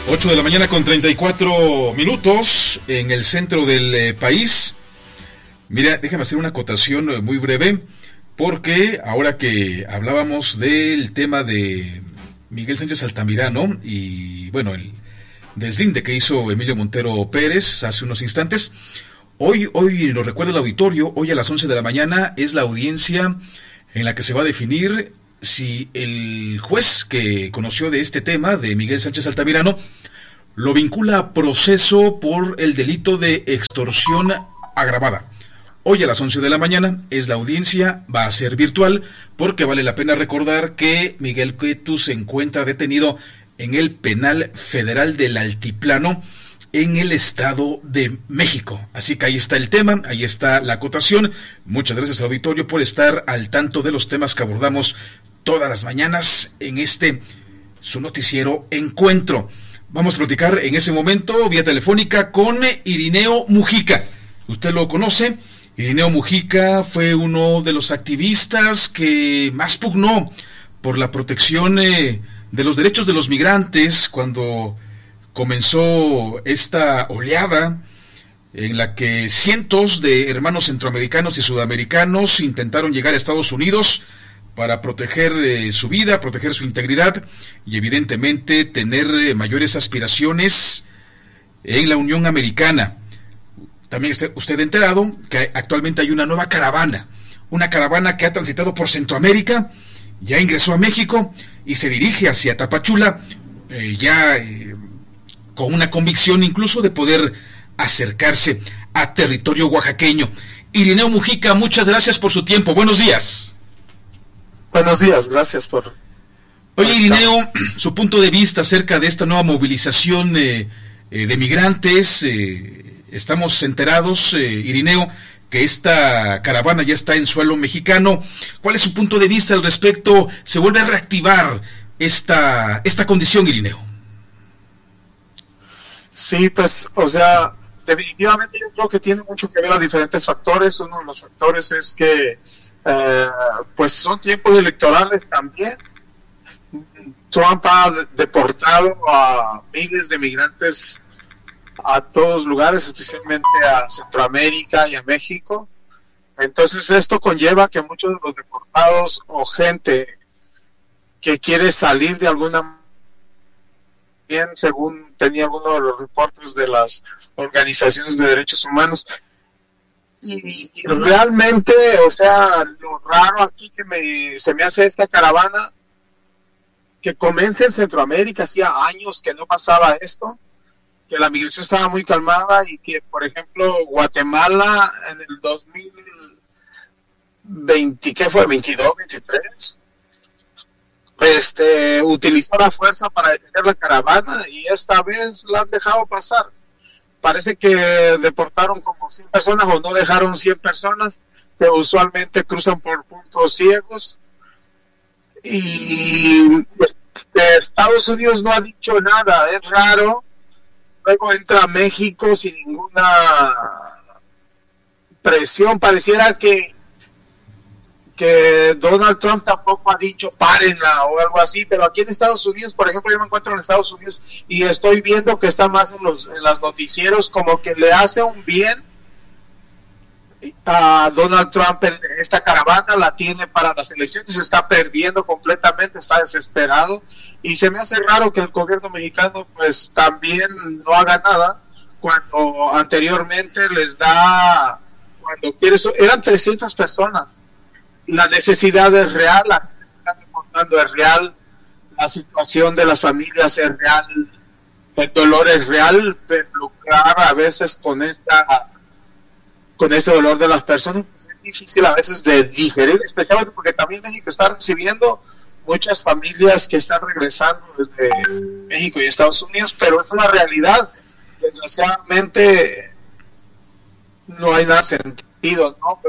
8 de la mañana con 34 minutos en el centro del país. Mira, déjame hacer una acotación muy breve, porque ahora que hablábamos del tema de Miguel Sánchez Altamirano y, bueno, el deslinde que hizo Emilio Montero Pérez hace unos instantes, hoy lo recuerda el auditorio, hoy a las 11 de la mañana es la audiencia en la que se va a definir si el juez que conoció de este tema, de Miguel Sánchez Altamirano, lo vincula a proceso por el delito de extorsión agravada. Hoy a las 11 de la mañana es la audiencia, va a ser virtual, porque vale la pena recordar que Miguel Cueto se encuentra detenido en el Penal Federal del Altiplano, en el Estado de México. Así que ahí está el tema, ahí está la acotación. Muchas gracias al auditorio por estar al tanto de los temas que abordamos todas las mañanas en su noticiero Encuentro. Vamos a platicar en ese momento vía telefónica con Irineo Mujica. Usted lo conoce. Irineo Mujica fue uno de los activistas que más pugnó por la protección de los derechos de los migrantes cuando comenzó esta oleada en la que cientos de hermanos centroamericanos y sudamericanos intentaron llegar a Estados Unidos para proteger su vida, proteger su integridad y evidentemente tener mayores aspiraciones en la Unión Americana. También está usted enterado que actualmente hay una nueva caravana, una caravana que ha transitado por Centroamérica, ya ingresó a México y se dirige hacia Tapachula, con una convicción incluso de poder acercarse a territorio oaxaqueño. Irineo Mujica, muchas gracias por su tiempo. Buenos días. Buenos días, gracias por... Oye, Irineo, su punto de vista acerca de esta nueva movilización de migrantes. Estamos enterados, Irineo, que esta caravana ya está en suelo mexicano. ¿Cuál es su punto de vista al respecto? ¿Se vuelve a reactivar esta condición, Irineo? Sí, pues, o sea, definitivamente yo creo que tiene mucho que ver a diferentes factores. Uno de los factores es que pues son tiempos electorales también. Trump ha deportado a miles de migrantes a todos lugares, especialmente a Centroamérica y a México. Entonces esto conlleva que muchos de los deportados o gente que quiere salir de alguna, bien según tenía alguno de los reportes de las organizaciones de derechos humanos, y realmente, o sea, lo raro aquí que se me hace esta caravana que comienza en Centroamérica. Hacía años que no pasaba esto, que la migración estaba muy calmada y que, por ejemplo, Guatemala en el 2020, ¿qué fue? 22, 23, utilizó la fuerza para detener la caravana y esta vez la han dejado pasar. Parece que deportaron como 100 personas o no dejaron 100 personas, que usualmente cruzan por puntos ciegos. Y Estados Unidos no ha dicho nada, es raro. Luego entra México sin ninguna presión. Pareciera que Donald Trump tampoco ha dicho párenla o algo así, pero aquí en Estados Unidos, por ejemplo, yo me encuentro en Estados Unidos y estoy viendo que está más en los noticieros, como que le hace un bien a Donald Trump. Esta caravana la tiene para las elecciones, se está perdiendo completamente, está desesperado, y se me hace raro que el gobierno mexicano pues también no haga nada cuando anteriormente cuando eran 300 personas. La necesidad es real, la que están deportando es real, la situación de las familias es real, el dolor es real, pero lucrar a veces con este dolor de las personas es difícil a veces de digerir, especialmente porque también México está recibiendo muchas familias que están regresando desde México y Estados Unidos, pero es una realidad. Desgraciadamente no hay nada sentido, ¿no?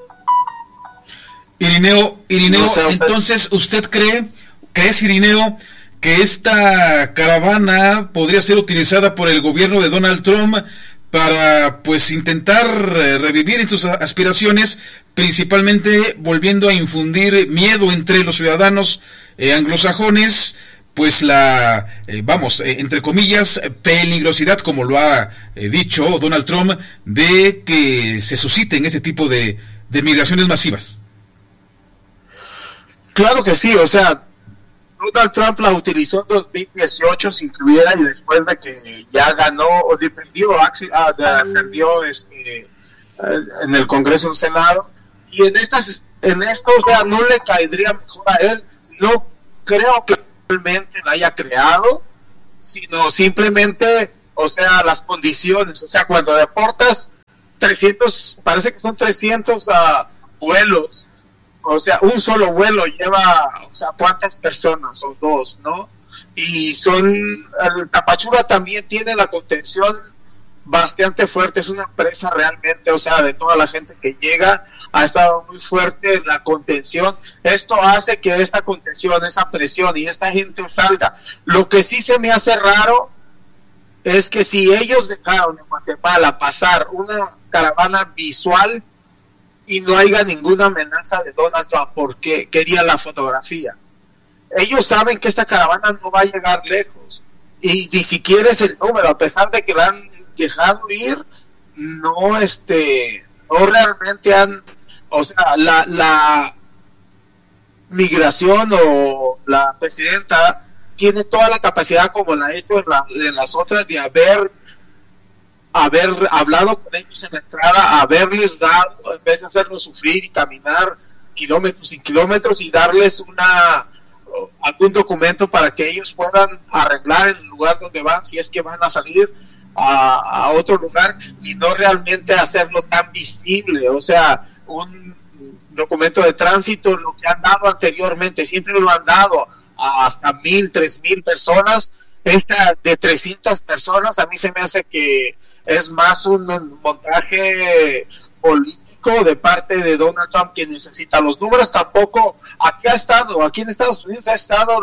Irineo, no sé, entonces, ¿usted cree, Irineo, que esta caravana podría ser utilizada por el gobierno de Donald Trump para, pues, intentar revivir en sus aspiraciones, principalmente volviendo a infundir miedo entre los ciudadanos anglosajones, pues entre comillas, peligrosidad, como lo ha dicho Donald Trump, de que se susciten ese tipo de migraciones masivas? Claro que sí, o sea, Donald Trump la utilizó en 2018 sin que hubiera, y después de que ya ganó o perdió en el Congreso y el Senado, y en esto, o sea, no le caería mejor a él. No creo que realmente la haya creado, sino simplemente, o sea, las condiciones. O sea, cuando deportas 300, parece que son 300 vuelos, o sea, un solo vuelo lleva, o sea, ¿cuántas personas? O dos, ¿no? Y el Tapachula también tiene la contención bastante fuerte, es una empresa realmente, o sea, de toda la gente que llega, ha estado muy fuerte la contención. Esto hace que esta contención, esa presión y esta gente salga. Lo que sí se me hace raro es que si ellos dejaron en Guatemala pasar una caravana visual y no haya ninguna amenaza de Donald Trump porque quería la fotografía, ellos saben que esta caravana no va a llegar lejos, y ni siquiera es el número, a pesar de que la han dejado ir, no realmente han, o sea, la migración o la presidenta tiene toda la capacidad, como la ha hecho en las otras, de haber hablado con ellos en la entrada, haberles dado, en vez de hacerlos sufrir y caminar kilómetros y kilómetros, y darles algún documento para que ellos puedan arreglar el lugar donde van, si es que van a salir a otro lugar, y no realmente hacerlo tan visible. O sea, un documento de tránsito, lo que han dado anteriormente, siempre lo han dado a hasta 1,000, 3,000 personas. Esta de 300 personas, a mí se me hace que es más un montaje político de parte de Donald Trump, que necesita los números. Tampoco aquí en Estados Unidos ha estado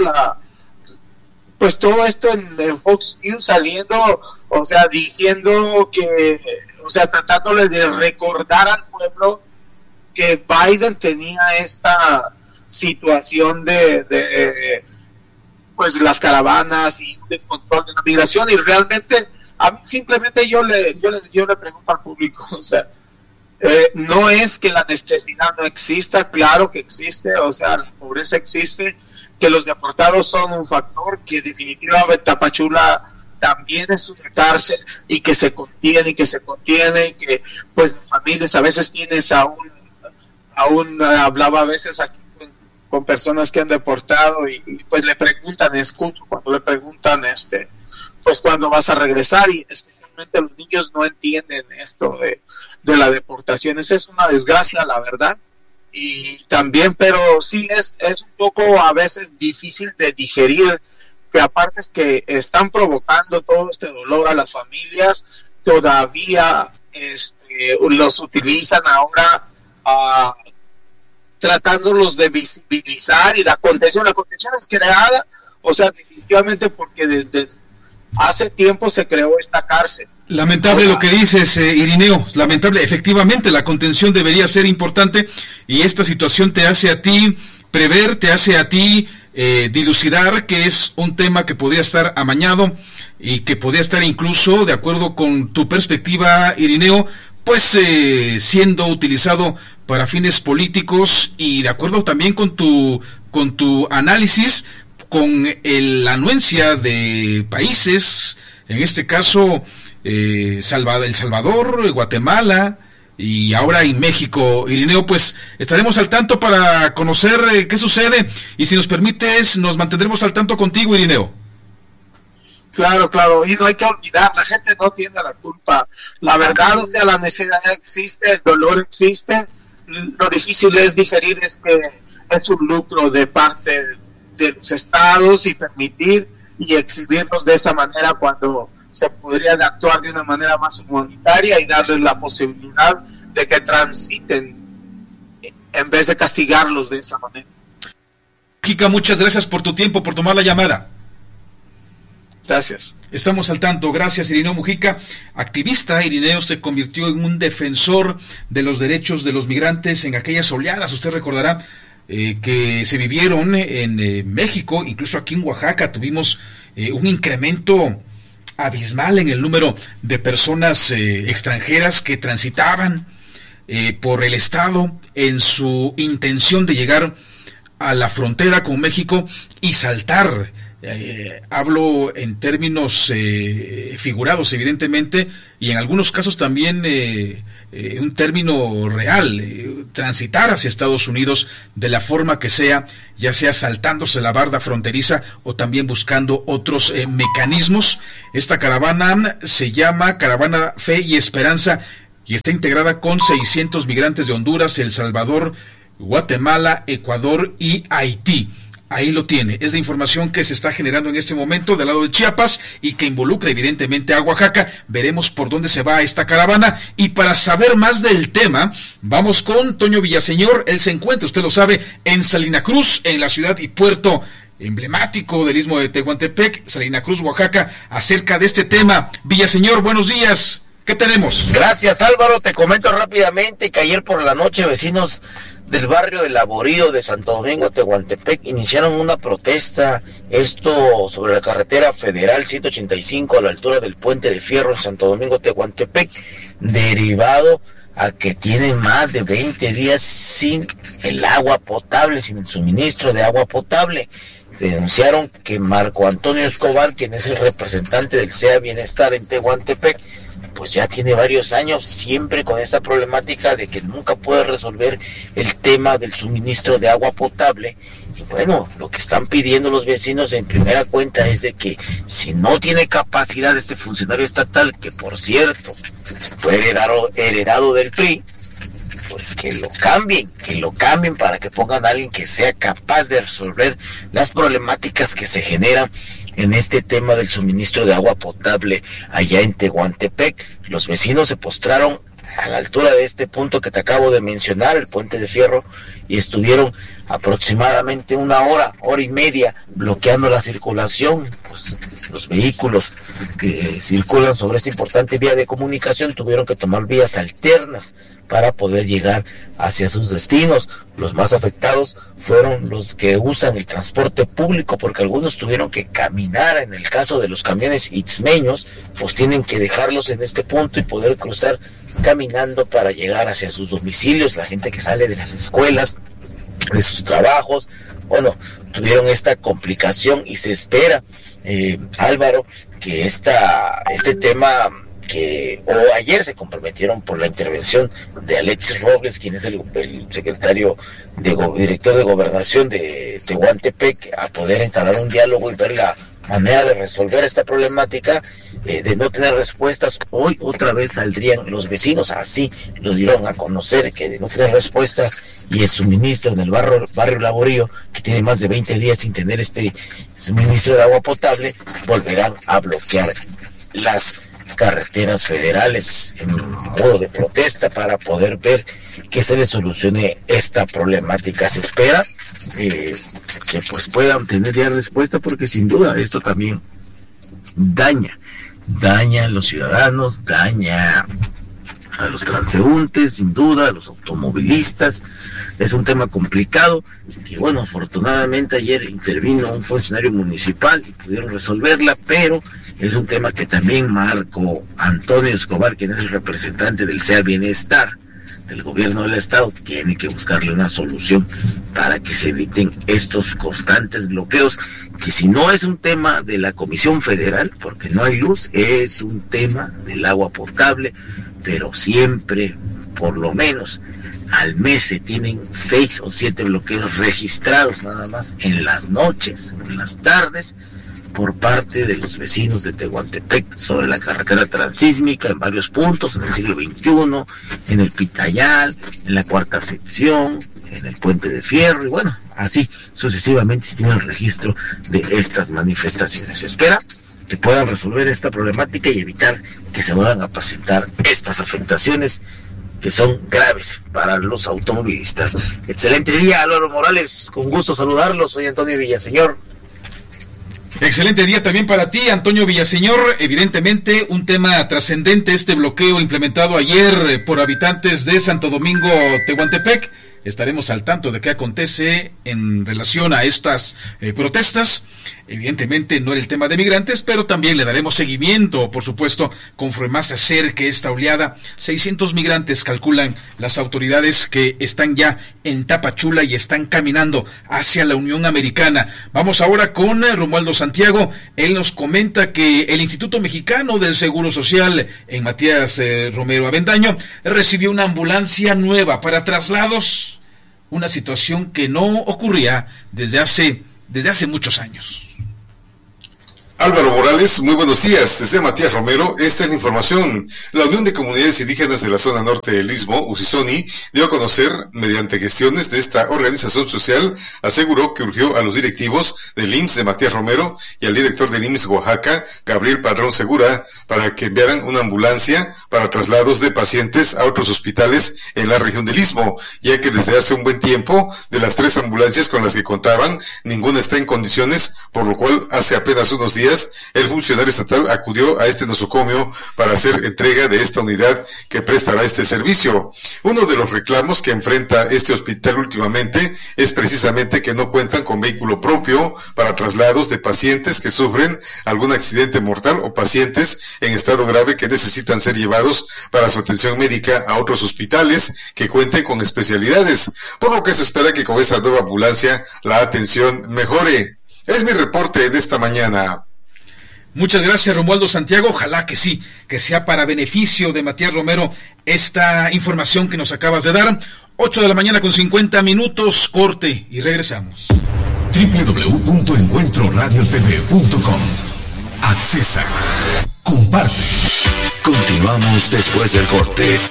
pues todo esto en Fox News saliendo, o sea, diciendo que, o sea, tratándole de recordar al pueblo que Biden tenía esta situación de pues las caravanas y un descontrol de la migración. Y realmente a mí simplemente yo le pregunto al público, o sea, no es que la necesidad no exista, claro que existe, o sea, la pobreza existe, que los deportados son un factor, que definitivamente Tapachula también es una cárcel, y que se contiene, y que pues familias, a veces tienes aún hablaba a veces aquí con personas que han deportado, y pues le preguntan, escucho cuando le preguntan pues cuándo vas a regresar, y especialmente los niños no entienden esto de la deportación. Esa es una desgracia, la verdad. Y también, pero sí es un poco a veces difícil de digerir, que aparte es que están provocando todo este dolor a las familias, todavía los utilizan ahora tratándolos de visibilizar. Y la contención es creada, o sea, definitivamente porque desde hace tiempo se creó esta cárcel. Lamentable lo que dices, Irineo, lamentable. Efectivamente, la contención debería ser importante, y esta situación te hace a ti prever, te hace a ti dilucidar que es un tema que podría estar amañado, y que podría estar incluso, de acuerdo con tu perspectiva, Irineo, pues siendo utilizado para fines políticos, y de acuerdo también con tu análisis, con la anuencia de países, en este caso El Salvador, Guatemala y ahora en México. Irineo, pues estaremos al tanto para conocer qué sucede, y si nos permites nos mantendremos al tanto contigo, Irineo. Claro, y no hay que olvidar, la gente no tiene la culpa. La verdad, o sea, la necesidad existe, el dolor existe. Lo difícil es digerir es que es un lucro de parte de los estados, y permitir y exhibirlos de esa manera, cuando se podría actuar de una manera más humanitaria y darles la posibilidad de que transiten en vez de castigarlos de esa manera. Kika, muchas gracias por tu tiempo, por tomar la llamada. Gracias. Estamos al tanto. Gracias, Irineo Mujica. Activista, Irineo se convirtió en un defensor de los derechos de los migrantes en aquellas oleadas, usted recordará, que se vivieron en México, incluso aquí en Oaxaca tuvimos un incremento abismal en el número de personas extranjeras que transitaban por el estado en su intención de llegar a la frontera con México y saltar. Hablo en términos figurados, evidentemente, y en algunos casos también un término real, transitar hacia Estados Unidos de la forma que sea, ya sea saltándose la barda fronteriza o también buscando otros mecanismos. Esta caravana se llama Caravana Fe y Esperanza y está integrada con 600 migrantes de Honduras, El Salvador, Guatemala, Ecuador y Haití. Ahí lo tiene, es la información que se está generando en este momento del lado de Chiapas y que involucra evidentemente a Oaxaca. Veremos por dónde se va esta caravana, y para saber más del tema vamos con Toño Villaseñor. Él se encuentra, usted lo sabe, en Salina Cruz, en la ciudad y puerto emblemático del Istmo de Tehuantepec, Salina Cruz, Oaxaca, acerca de este tema. Villaseñor, buenos días, ¿qué tenemos? Gracias, Álvaro. Te comento rápidamente que ayer por la noche vecinos del barrio de Laborío de Santo Domingo, Tehuantepec, iniciaron una protesta, esto sobre la carretera federal 185 a la altura del Puente de Fierro en Santo Domingo, Tehuantepec, derivado a que tienen más de 20 días sin el agua potable, sin el suministro de agua potable. Denunciaron que Marco Antonio Escobar, quien es el representante del SEA Bienestar en Tehuantepec, pues ya tiene varios años siempre con esta problemática de que nunca puede resolver el tema del suministro de agua potable. Y bueno, lo que están pidiendo los vecinos en primera cuenta es de que si no tiene capacidad este funcionario estatal, que por cierto fue heredado del PRI, pues que lo cambien para que pongan a alguien que sea capaz de resolver las problemáticas que se generan en este tema del suministro de agua potable allá en Tehuantepec. Los vecinos se postraron a la altura de este punto que te acabo de mencionar, el Puente de Fierro, y estuvieron aproximadamente una hora y media bloqueando la circulación. Pues los vehículos que circulan sobre esta importante vía de comunicación tuvieron que tomar vías alternas para poder llegar hacia sus destinos. Los más afectados fueron los que usan el transporte público, porque algunos tuvieron que caminar. En el caso de los camiones itzmeños, pues tienen que dejarlos en este punto y poder cruzar caminando para llegar hacia sus domicilios. La gente que sale de las escuelas, de sus trabajos, bueno, tuvieron esta complicación, y se espera, Álvaro, que este tema ayer se comprometieron por la intervención de Alexis Robles, quien es el secretario director de Gobernación de Tehuantepec, a poder entablar un diálogo y ver la manera de resolver esta problemática. De no tener respuestas, hoy otra vez saldrían los vecinos, así lo dieron a conocer, que de no tener respuestas y el suministro en el barrio Laborío, que tiene más de 20 días sin tener este suministro de agua potable, volverán a bloquear las carreteras federales en modo de protesta para poder ver que se les solucione esta problemática. Se espera que pues puedan tener ya respuesta, porque sin duda esto también daña a los ciudadanos, daña a los transeúntes, sin duda, a los automovilistas. Es un tema complicado que, bueno, afortunadamente ayer intervino un funcionario municipal y pudieron resolverla, pero es un tema que también Marco Antonio Escobar, quien es el representante del SEA Bienestar del gobierno del estado, tiene que buscarle una solución para que se eviten estos constantes bloqueos, que si no es un tema de la Comisión Federal, porque no hay luz, es un tema del agua potable, pero siempre, por lo menos al mes, se tienen 6 o 7 bloqueos registrados nada más en las noches, en las tardes, por parte de los vecinos de Tehuantepec sobre la carretera transísmica en varios puntos, en el siglo XXI, en el Pitayal, en la cuarta sección, en el Puente de Fierro, y bueno, así sucesivamente se tiene el registro de estas manifestaciones. Se espera que puedan resolver esta problemática y evitar que se vuelvan a presentar estas afectaciones que son graves para los automovilistas. Excelente día, Álvaro Morales, con gusto saludarlos, soy Antonio Villaseñor. Excelente día también para ti, Antonio Villaseñor. Evidentemente un tema trascendente, este bloqueo implementado ayer por habitantes de Santo Domingo, Tehuantepec, estaremos al tanto de qué acontece en relación a estas protestas. Evidentemente no era el tema de migrantes, pero también le daremos seguimiento, por supuesto, conforme más se acerque esta oleada. 600 migrantes calculan las autoridades que están ya en Tapachula y están caminando hacia la Unión Americana. Vamos ahora con Romualdo Santiago. Él nos comenta que el Instituto Mexicano del Seguro Social en Matías Romero Avendaño recibió una ambulancia nueva para traslados, una situación que no ocurría desde hace muchos años. Álvaro Morales, muy buenos días. Desde Matías Romero, esta es la información. La Unión de Comunidades Indígenas de la Zona Norte del Istmo, UCISONI, dio a conocer, mediante gestiones de esta organización social, aseguró que urgió a los directivos del IMSS de Matías Romero y al director del IMSS Oaxaca, Gabriel Padrón Segura, para que enviaran una ambulancia para traslados de pacientes a otros hospitales en la región del Istmo, ya que desde hace un buen tiempo, de las 3 ambulancias con las que contaban, ninguna está en condiciones, por lo cual hace apenas unos días el funcionario estatal acudió a este nosocomio para hacer entrega de esta unidad que prestará este servicio. Uno de los reclamos que enfrenta este hospital últimamente es precisamente que no cuentan con vehículo propio para traslados de pacientes que sufren algún accidente mortal o pacientes en estado grave que necesitan ser llevados para su atención médica a otros hospitales que cuenten con especialidades, por lo que se espera que con esta nueva ambulancia la atención mejore. Es mi reporte de esta mañana. Muchas gracias, Romualdo Santiago. Ojalá que sí, que sea para beneficio de Matías Romero esta información que nos acabas de dar. 8:50 a.m, corte y regresamos. www.encuentroradiotv.com. Accesa. Comparte. Continuamos después del corte.